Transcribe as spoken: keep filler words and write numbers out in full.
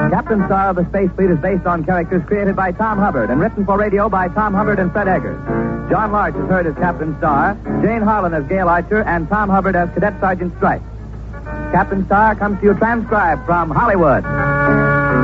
Captain Star of the Space Fleet is based on characters created by Tom Hubbard and written for radio by Tom Hubbard and Fred Eggers. John Larch is heard as Captain Star, Jane Harlan as Gail Archer, and Tom Hubbard as Cadet Sergeant Strike. Captain Star comes to you transcribed from Hollywood.